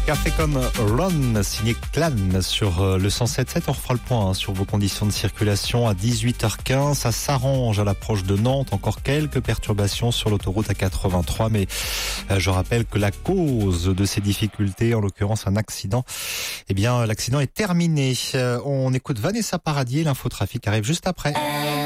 Café comme Run, signé Clan sur le 107.7. On refera le point sur vos conditions de circulation à 18h15. Ça s'arrange à l'approche de Nantes. Encore quelques perturbations sur l'autoroute A83. Mais je rappelle que la cause de ces difficultés, en l'occurrence un accident, eh bien l'accident est terminé. On écoute Vanessa Paradis. L'infotrafic arrive juste après.